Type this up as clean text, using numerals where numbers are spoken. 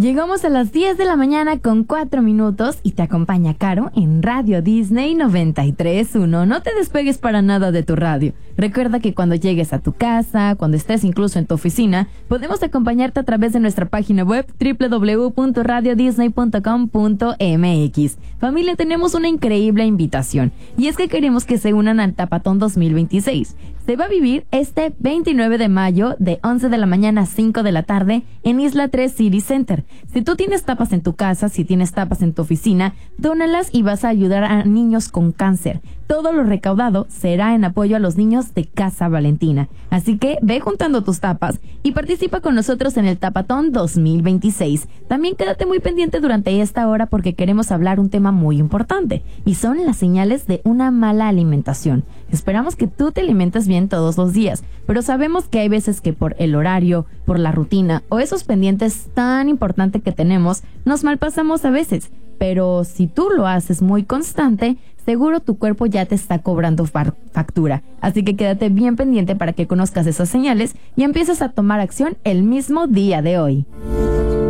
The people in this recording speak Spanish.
Llegamos a las 10 de la mañana con 4 minutos y te acompaña Caro en Radio Disney 93.1. No te despegues para nada de tu radio. Recuerda que cuando llegues a tu casa, cuando estés incluso en tu oficina, podemos acompañarte a través de nuestra página web www.radiodisney.com.mx. Familia, tenemos una increíble invitación y es que queremos que se unan al Tapatón 2026. Se va a vivir este 29 de mayo de 11 de la mañana a 5 de la tarde en Isla 3 City Center. Si tú tienes tapas en tu casa, si tienes tapas en tu oficina, dónalas y vas a ayudar a niños con cáncer. Todo lo recaudado será en apoyo a los niños de Casa Valentina. Así que ve juntando tus tapas y participa con nosotros en el Tapatón 2026. También quédate muy pendiente durante esta hora porque queremos hablar un tema muy importante y son las señales de una mala alimentación. Esperamos que tú te alimentes bien todos los días, pero sabemos que hay veces que por el horario, por la rutina o esos pendientes tan importantes que tenemos, nos malpasamos a veces. Pero si tú lo haces muy constante, seguro tu cuerpo ya te está cobrando factura. Así que quédate bien pendiente para que conozcas esas señales y empieces a tomar acción el mismo día de hoy.